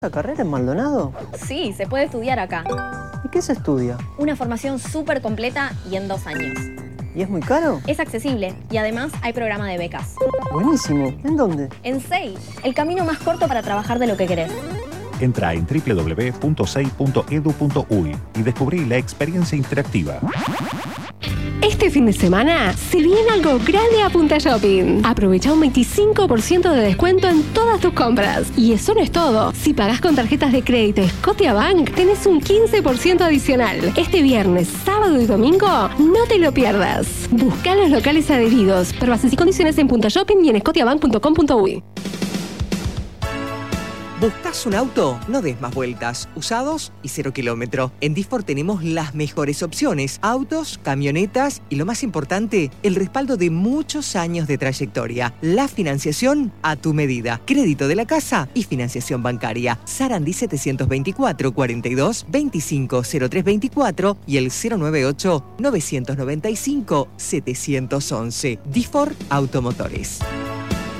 ¿La carrera en Maldonado? Sí, se puede estudiar acá. ¿Y qué se estudia? Una formación súper completa y en 2 años. ¿Y es muy caro? Es accesible y además hay programa de becas. Buenísimo. ¿En dónde? En SEI, el camino más corto para trabajar de lo que querés. Entra en www.sei.edu.uy y descubrí la experiencia interactiva. Este fin de semana se viene algo grande a Punta Shopping. Aprovecha un 25% de descuento en todas tus compras. Y eso no es todo. Si pagás con tarjetas de crédito Scotiabank, tenés un 15% adicional. Este viernes, sábado y domingo, no te lo pierdas. Buscá los locales adheridos. Por bases y condiciones en Punta Shopping y en scotiabank.com.uy. ¿Buscas un auto? No des más vueltas. Usados y 0 kilómetro. En Difor tenemos las mejores opciones. Autos, camionetas y lo más importante, el respaldo de muchos años de trayectoria. La financiación a tu medida. Crédito de la casa y financiación bancaria. Sarandí 724 42 25 0324 y el 098 995 711. Difor Automotores.